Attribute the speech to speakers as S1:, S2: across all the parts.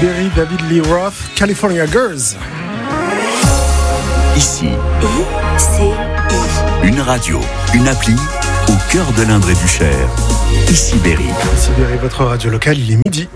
S1: Berry, David Lee Roth, California Girls.
S2: Ici, une radio, une appli au cœur de l'Indre et du Cher. Ici Berry.
S1: Ici Berry, votre radio locale, il est midi.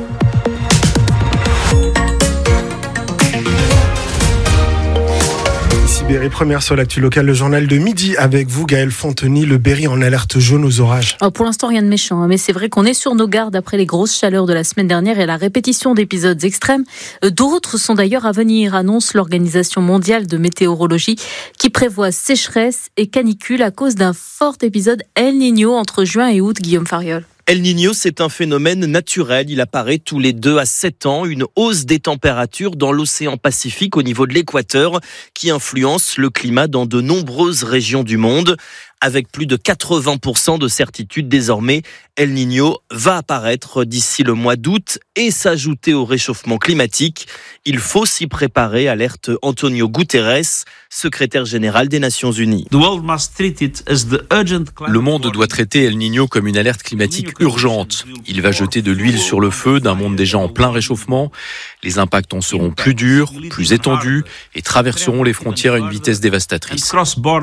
S1: Berry, première sur l'actu locale, le journal de midi avec vous, Gaëlle Fontenay. Le Berry en alerte jaune aux orages.
S3: Pour l'instant, rien de méchant, mais c'est vrai qu'on est sur nos gardes après les grosses chaleurs de la semaine dernière et la répétition d'épisodes extrêmes. D'autres sont d'ailleurs à venir, annonce l'Organisation mondiale de météorologie, qui prévoit sécheresse et canicule à cause d'un fort épisode El Niño entre juin et août. Guillaume Fariol.
S4: El Niño, c'est un phénomène naturel. Il apparaît tous les 2 à 7 ans. Une hausse des températures dans l'océan Pacifique au niveau de l'équateur qui influence le climat dans de nombreuses régions du monde. Avec plus de 80% de certitude désormais, El Niño va apparaître d'ici le mois d'août et s'ajouter au réchauffement climatique. Il faut s'y préparer, alerte Antonio Guterres, secrétaire général des Nations Unies.
S5: Le monde doit traiter El Niño comme une alerte climatique urgente. Il va jeter de l'huile sur le feu d'un monde déjà en plein réchauffement. Les impacts en seront plus durs, plus étendus et traverseront les frontières à une vitesse dévastatrice.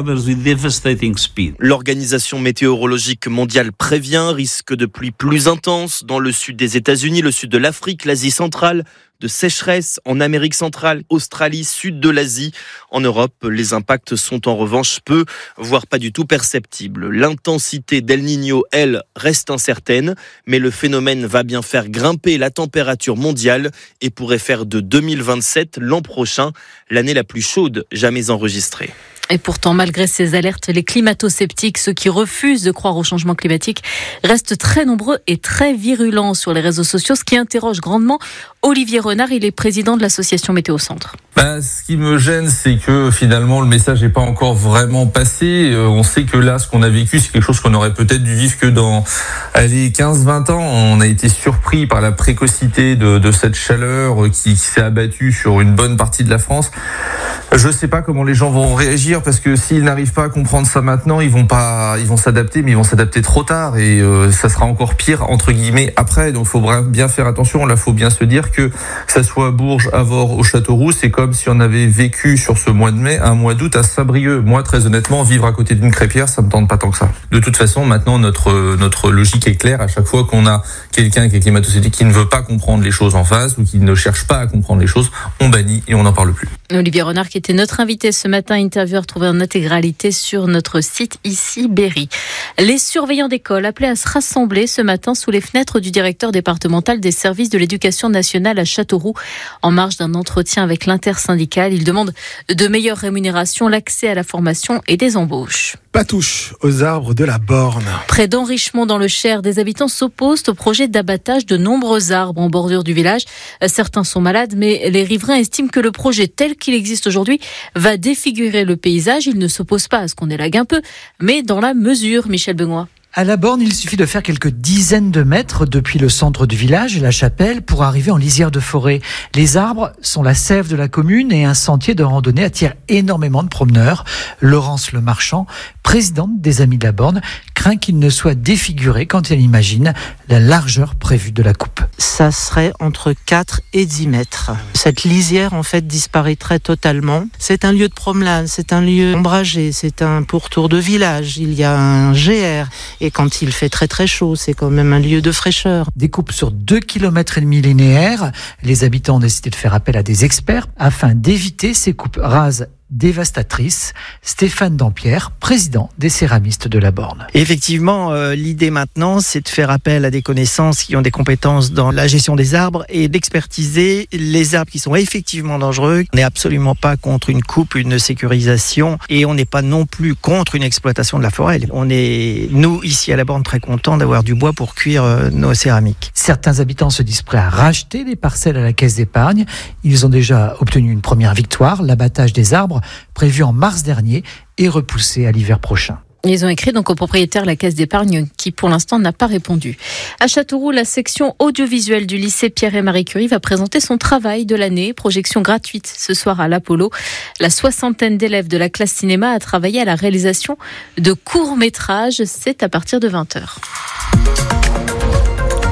S4: L'Organisation météorologique mondiale prévient risque de pluie plus intense dans le sud des États-Unis, le sud de l'Afrique, l'Asie centrale, de sécheresse en Amérique centrale, Australie, sud de l'Asie. En Europe, les impacts sont en revanche peu, voire pas du tout perceptibles. L'intensité d'El Niño, elle, reste incertaine, mais le phénomène va bien faire grimper la température mondiale et pourrait faire de 2027, l'an prochain, l'année la plus chaude jamais enregistrée.
S3: Et pourtant, malgré ces alertes, les climato-sceptiques, ceux qui refusent de croire au changement climatique, restent très nombreux et très virulents sur les réseaux sociaux, ce qui interroge grandement Olivier Renard. Il est président de l'association Météo Centre.
S6: Ce qui me gêne, c'est que finalement, le message n'est pas encore vraiment passé. On sait que là, ce qu'on a vécu, c'est quelque chose qu'on aurait peut-être dû vivre que dans 15-20 ans. On a été surpris par la précocité de cette chaleur qui s'est abattue sur une bonne partie de la France. Je ne sais pas comment les gens vont réagir parce que s'ils n'arrivent pas à comprendre ça maintenant, ils vont s'adapter, mais ils vont s'adapter trop tard et ça sera encore pire entre guillemets après. Donc, il faut bien faire attention. Là, faut bien se dire que ça soit à Bourges, à Vore, au Châteauroux, c'est comme si on avait vécu sur ce mois de mai un mois d'août à Saint-Brieuc. Moi, très honnêtement, vivre à côté d'une crêpière, ça me tente pas tant que ça. De toute façon, maintenant, notre logique est claire. À chaque fois qu'on a quelqu'un qui est climato-sceptique qui ne veut pas comprendre les choses en face ou qui ne cherche pas à comprendre les choses, on bannit et on n'en parle plus.
S3: Olivier Renard, qui était notre invité ce matin, interview à retrouver en intégralité sur notre site Ici Berry. Les surveillants d'école appelés à se rassembler ce matin sous les fenêtres du directeur départemental des services de l'éducation nationale à Châteauroux en marge d'un entretien avec l'intersyndical. Ils demandent de meilleures rémunérations, l'accès à la formation et des embauches.
S1: Patouche aux arbres de la Borne.
S3: Près d'Enrichemont dans le Cher, des habitants s'opposent au projet d'abattage de nombreux arbres en bordure du village. Certains sont malades, mais les riverains estiment que le projet tel qu'il existe aujourd'hui va défigurer le paysage. Ils ne s'opposent pas à ce qu'on élague un peu, mais dans la mesure, Michel Benoît.
S7: À la Borne, il suffit de faire quelques dizaines de mètres depuis le centre du village et la chapelle pour arriver en lisière de forêt. Les arbres sont la sève de la commune et un sentier de randonnée attire énormément de promeneurs. Laurence Le Marchand, présidente des Amis de la Borne, craint qu'il ne soit défiguré quand elle imagine la largeur prévue de la coupe.
S8: Ça serait entre 4 et 10 mètres. Cette lisière, en fait, disparaîtrait totalement. C'est un lieu de promenade, c'est un lieu ombragé, c'est un pourtour de village. Il y a un GR. Et quand il fait très très chaud, c'est quand même un lieu de fraîcheur.
S7: Des coupes sur 2,5 km linéaires. Les habitants ont décidé de faire appel à des experts afin d'éviter ces coupes rases dévastatrice. Stéphane Dampierre, président des céramistes de la Borne.
S9: Effectivement, l'idée maintenant, c'est de faire appel à des connaissances qui ont des compétences dans la gestion des arbres et d'expertiser les arbres qui sont effectivement dangereux. On n'est absolument pas contre une coupe, une sécurisation et on n'est pas non plus contre une exploitation de la forêt. On est, nous, ici à la Borne, très contents d'avoir du bois pour cuire nos céramiques.
S7: Certains habitants se disent prêts à racheter des parcelles à la caisse d'épargne. Ils ont déjà obtenu une première victoire, l'abattage des arbres prévu en mars dernier et repoussé à l'hiver prochain.
S3: Ils ont écrit donc au propriétaire la caisse d'épargne qui pour l'instant n'a pas répondu. À Châteauroux, la section audiovisuelle du lycée Pierre et Marie Curie va présenter son travail de l'année. Projection gratuite ce soir à l'Apollo. La 60aine d'élèves de la classe cinéma a travaillé à la réalisation de courts-métrages. C'est à partir de 20h.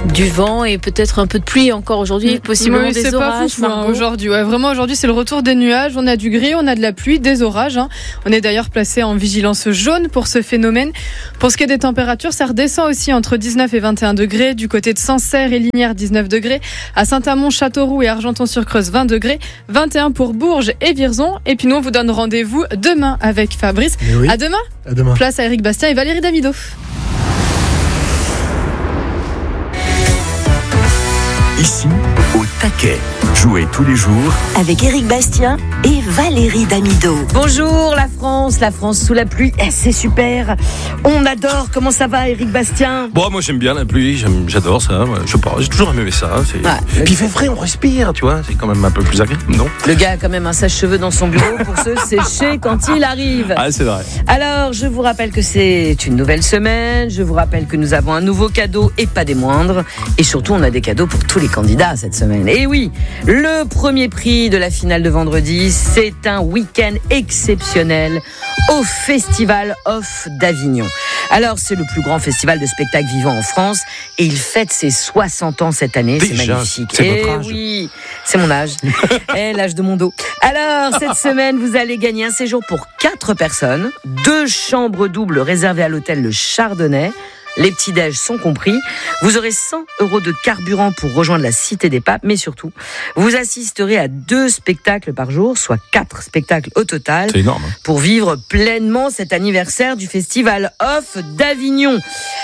S3: Du vent et peut-être un peu de pluie encore aujourd'hui, possiblement des orages.
S10: C'est pas fou aujourd'hui. Ouais, vraiment aujourd'hui c'est le retour des nuages. On a du gris, on a de la pluie, des orages. On est d'ailleurs placé en vigilance jaune pour ce phénomène. Pour ce qui est des températures, ça redescend aussi entre 19 et 21 degrés. Du côté de Sancerre et Lignières, 19 degrés. À Saint-Amand, Châteauroux et Argenton-sur-Creuse, 20 degrés. 21 pour Bourges et Vierzon. Et puis nous, on vous donne rendez-vous demain avec Fabrice.
S1: Oui.
S10: À demain.
S1: À demain.
S10: Place à Eric Bastien et Valérie Damido.
S2: Ici, au taquet. Jouez tous les jours
S11: avec Eric Bastien et Valérie Damido.
S12: Bonjour la France sous la pluie, c'est super. On adore. Comment ça va, Eric Bastien?
S13: Bon, moi j'aime bien la pluie, j'adore ça. Je sais pas, j'ai toujours aimé ça. Puis il fait frais, on respire, tu vois. C'est quand même un peu plus agréable, non?
S12: Le gars a quand même un sèche-cheveux dans son bureau pour se sécher quand il arrive.
S13: Ah, c'est vrai.
S12: Alors, je vous rappelle que c'est une nouvelle semaine. Je vous rappelle que nous avons un nouveau cadeau et pas des moindres. Et surtout, on a des cadeaux pour tous les candidats cette semaine. Et oui, le premier prix de la finale de vendredi, c'est un week-end exceptionnel au Festival Off d'Avignon. Alors, c'est le plus grand festival de spectacles vivants en France et il fête ses 60 ans cette année.
S13: Déjà,
S12: c'est magnifique.
S13: c'est votre âge.
S12: Oui, c'est mon âge. L'âge de mon dos. Alors, cette semaine, vous allez gagner un séjour pour 4 personnes, 2 chambres doubles réservées à l'hôtel Le Chardonnay. Les petits-déj sont compris. Vous aurez 100 € de carburant pour rejoindre la Cité des Papes, mais surtout, vous assisterez à 2 spectacles par jour, soit 4 spectacles au total.
S13: C'est énorme.
S12: Pour vivre pleinement cet anniversaire du Festival Off d'Avignon.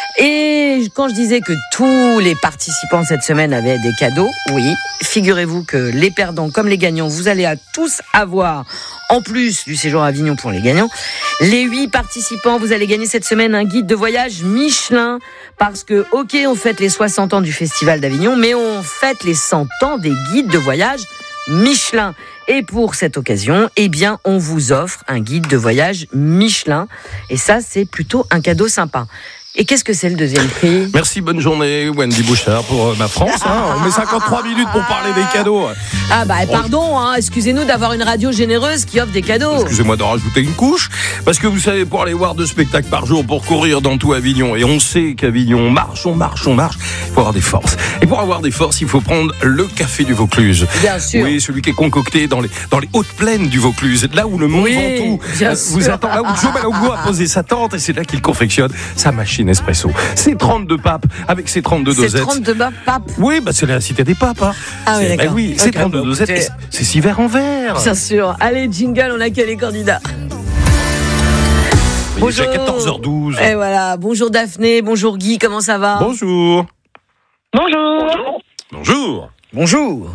S12: Et quand je disais que tous les participants cette semaine avaient des cadeaux, oui, figurez-vous que les perdants comme les gagnants, vous allez à tous avoir, en plus du séjour à Avignon pour les gagnants, les 8 participants, vous allez gagner cette semaine un guide de voyage Michelin. Parce que, ok, on fête les 60 ans du Festival d'Avignon, mais on fête les 100 ans des guides de voyage Michelin. Et pour cette occasion, eh bien, on vous offre un guide de voyage Michelin. Et ça, c'est plutôt un cadeau sympa. Et qu'est-ce que c'est le deuxième prix?
S13: Merci, bonne journée Wendy Bouchard pour ma France. On met 53 minutes pour parler des cadeaux.
S12: Ah bah pardon, excusez-nous d'avoir une radio généreuse qui offre des cadeaux.
S13: Excusez-moi de rajouter une couche. Parce que vous savez, pour aller voir 2 spectacles par jour, pour courir dans tout Avignon, et on sait qu'Avignon, on marche, il faut avoir des forces. Et pour avoir des forces, il faut prendre le café du Vaucluse.
S12: Bien sûr.
S13: Oui, celui qui est concocté dans les hautes plaines du Vaucluse, là où le Mont Ventoux vous attend, là où Joe Malongo a posé sa tente, et c'est là qu'il confectionne sa machine espresso. C'est 32 papes avec ses 32 dosettes.
S12: C'est 32 papes.
S13: Oui, c'est la Cité des Papes.
S12: Ah oui, d'accord.
S13: Oui, c'est 32 dosettes. C'est 6 verres en verre.
S12: Bien sûr. Allez, jingle, on accueille les candidats.
S13: Il est déjà 14h12.
S12: Et voilà. Bonjour Daphné, bonjour Guy, comment ça va?
S13: Bonjour.
S14: Bonjour.
S13: Bonjour.
S12: Bonjour.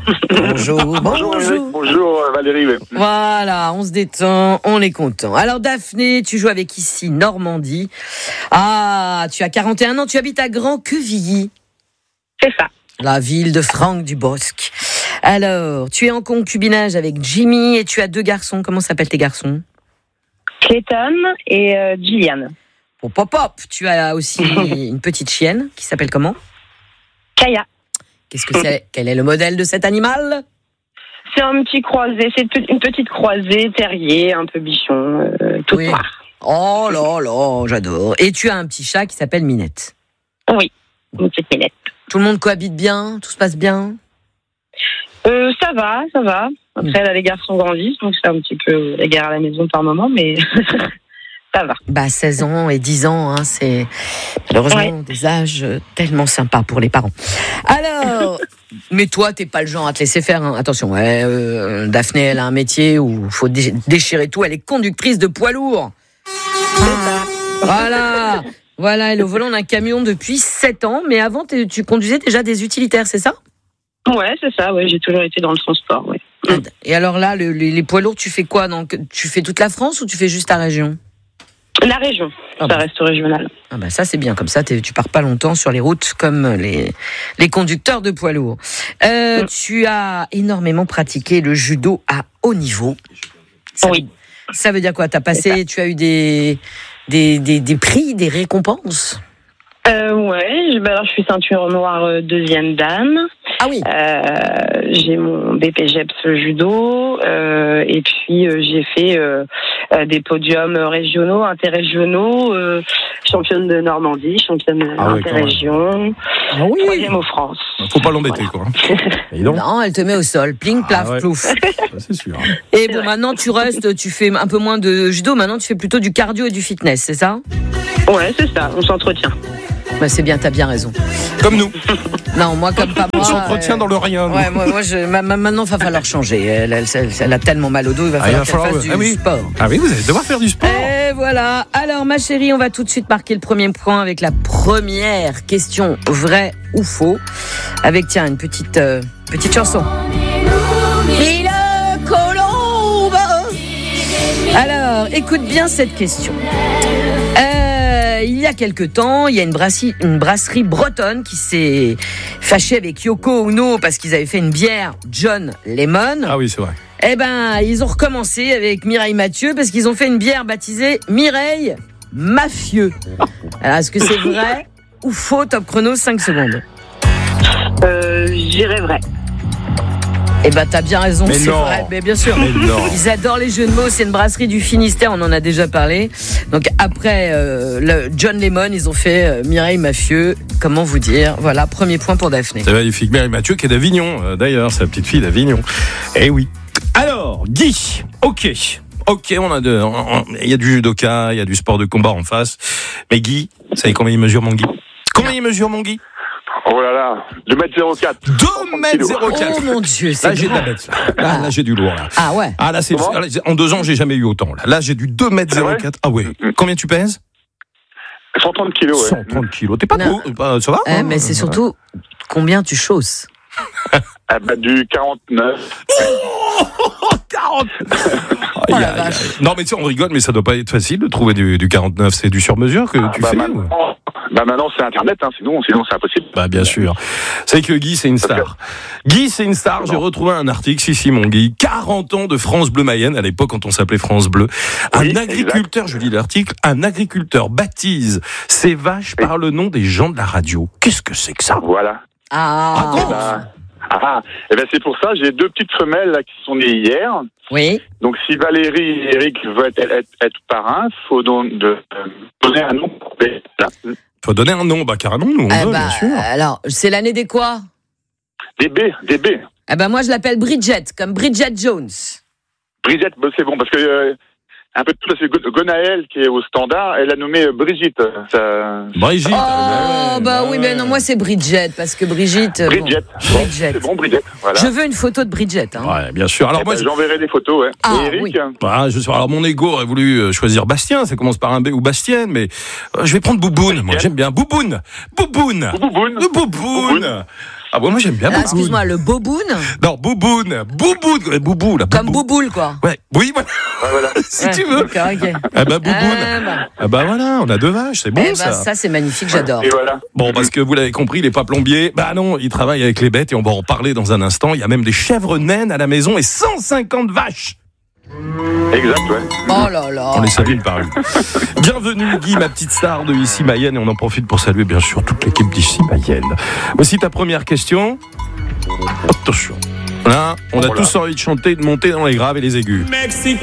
S14: Bonjour Valérie.
S12: Voilà, on se détend, on est content. Alors Daphné, tu joues avec ici Normandie. Ah, tu as 41 ans, tu habites à Grand-Quevilly.
S14: C'est ça.
S12: La ville de Franck Dubosc. Alors, tu es en concubinage avec Jimmy et tu as 2 garçons. Comment s'appellent tes garçons?
S14: Clayton et Gillian.
S12: Pop. Tu as aussi une petite chienne qui s'appelle comment?
S14: Kaya.
S12: Qu'est-ce que c'est? Quel est le modèle de cet animal?
S14: C'est un petit croisé, c'est une petite croisée, terrier, un peu bichon, tout noir.
S12: Oh là, j'adore. Et tu as un petit chat qui s'appelle Minette.
S14: Oui, une petite Minette.
S12: Tout le monde cohabite bien? Tout se passe bien?
S14: Ça va. Après, là, les garçons grandissent, donc c'est un petit peu la guerre à la maison par moment, mais ça va.
S12: 16 ans et 10 ans, c'est malheureusement des âges tellement sympas pour les parents. Alors, mais toi, t'es pas le genre à te laisser faire. Attention, Daphné, elle a un métier où il faut déchirer tout. Elle est conductrice de poids lourd. Voilà, elle est au volant d'un camion depuis 7 ans. Mais avant, tu conduisais déjà des utilitaires, c'est ça?
S14: Ouais, c'est ça. Ouais, j'ai toujours été dans le transport. Ouais.
S12: Et alors là, les poids lourds, tu fais quoi? Donc, tu fais toute la France ou tu fais juste ta région?
S14: La région, ça reste régional.
S12: Ça c'est bien, comme ça tu pars pas longtemps sur les routes comme les conducteurs de poids lourds. Tu as énormément pratiqué le judo à haut niveau. Ça veut dire quoi? Tu as eu des prix, des récompenses?
S14: Alors je suis ceinture noire 2e dan.
S12: Ah oui.
S14: J'ai mon BPGEPS judo et puis j'ai fait des podiums régionaux, interrégionaux, championne de Normandie, championne interrégion, troisième au France.
S13: Faut pas l'embêter, quoi.
S12: Non, elle te met au sol, pling, plaf, plouf.
S13: Ça, c'est sûr.
S12: Et bon, maintenant tu fais un peu moins de judo, maintenant tu fais plutôt du cardio et du fitness, c'est ça ?
S14: Ouais, c'est ça, on s'entretient.
S12: Bah c'est bien, t'as bien raison.
S13: Comme nous.
S12: Non, moi comme pas moi.
S13: On s'entretient dans le rien.
S12: Ouais, moi maintenant il va falloir changer. Elle a tellement mal au dos, il va falloir qu'elle fasse du sport.
S13: Ah oui, vous allez devoir faire du sport.
S12: Et voilà. Alors ma chérie, on va tout de suite marquer le premier point avec la première question, vrai ou faux, avec une petite chanson. Mille colombes. Alors, écoute bien cette question. Il y a quelque temps, il y a une brasserie bretonne qui s'est fâchée avec Yoko Ono parce qu'ils avaient fait une bière John Lemon.
S13: Ah oui, c'est vrai.
S12: Eh ben, ils ont recommencé avec Mireille Mathieu parce qu'ils ont fait une bière baptisée Mireille Mafieux. Alors, est-ce que c'est vrai ou faux? Top chrono, 5 secondes.
S14: Je dirais vrai.
S12: Eh ben, t'as bien raison, c'est
S13: non.
S12: vrai. Mais bien sûr, ils adorent les jeux de mots. C'est une brasserie du Finistère, on en a déjà parlé. Donc après le John Lemon, ils ont fait Mireille Mafieux. Comment vous dire? Voilà, premier point pour Daphné.
S13: C'est magnifique. Mireille Mathieu qui est d'Avignon, d'ailleurs, c'est la petite fille d'Avignon. Eh oui. Alors, Guy, ok, on a il y a du judoka, il y a du sport de combat en face. Mais Guy, vous savez combien il mesure, mon Guy? Combien il mesure, mon Guy?
S15: Oh là là, 2m04.
S13: 2m04.
S12: Oh mon Dieu, c'est
S13: là, j'ai de la bête. Là, j'ai du lourd. Là.
S12: Ah ouais.
S13: Ah là, en 2 ans, j'ai jamais eu autant. Là, j'ai du 2m04. Ah ouais. Combien tu pèses?
S15: 130 kilos, ouais.
S13: 130 kilos. T'es pas beau. Ça va?
S12: Mais c'est surtout combien tu chausses.
S15: Du 49.
S13: Oh, 40. Non, mais tu sais, on rigole, mais ça doit pas être facile de trouver du 49. C'est du sur-mesure que tu fais.
S15: Maintenant, c'est Internet, sinon c'est impossible.
S13: Bah, bien sûr. C'est que Guy, c'est une star. Guy, c'est une star. J'ai retrouvé un article, ici, mon Guy. 40 ans de France Bleu Mayenne, à l'époque, quand on s'appelait France Bleu. Un agriculteur, je lis l'article, un agriculteur baptise ses vaches par le nom des gens de la radio. Qu'est-ce que c'est que ça?
S15: Voilà. Et ben c'est pour ça, j'ai 2 petites femelles là, qui sont nées hier.
S12: Oui.
S15: Donc si Valérie et Eric veulent être parrains, faut donc donner un nom.
S13: Faut donner un nom, carrément, nous, on veut, bien sûr.
S12: Alors, c'est l'année des quoi?
S15: Des B.
S12: Moi, je l'appelle Bridget, comme Bridget Jones.
S15: Bridget, c'est bon, parce que un peu de tout, parce que Gonaël, qui est au standard, elle a nommé Brigitte.
S13: Brigitte.
S12: Oui, mais non, moi c'est Bridget, parce que Brigitte.
S15: Bridget. C'est bon, Bridget. Voilà.
S12: Je veux une photo de Bridget.
S13: Ouais, bien sûr. Alors moi,
S15: j'enverrai des photos. Ouais.
S12: Ah,
S15: et Eric,
S12: oui.
S13: Je sais. Alors mon ego aurait voulu choisir Bastien. Ça commence par un B ou Bastienne, mais je vais prendre Bouboune. Moi, j'aime bien Bouboune. Ah bon, moi j'aime bien Bouboune.
S12: Excuse-moi, le Boboune?
S13: Non, Bouboune. Boubou, là.
S12: Comme Bouboule, quoi.
S13: Ouais, oui, voilà. Si tu veux.
S12: D'accord, ok.
S13: Bouboune. Voilà, on a 2 vaches, c'est bon ça.
S12: Ça, c'est magnifique, j'adore.
S15: Et voilà.
S13: Bon, parce que vous l'avez compris, il est pas plombier. Non, il travaille avec les bêtes et on va en parler dans un instant. Il y a même des chèvres naines à la maison et 150 vaches.
S15: Exact, ouais.
S12: Oh là là.
S13: On les salue par une. Bienvenue Guy, ma petite star de ici Mayenne, et on en profite pour saluer bien sûr toute l'équipe d'ici Mayenne. Voici ta première question. Attention. Là, on a tous envie de chanter, de monter dans les graves et les aigus.
S16: Mexico,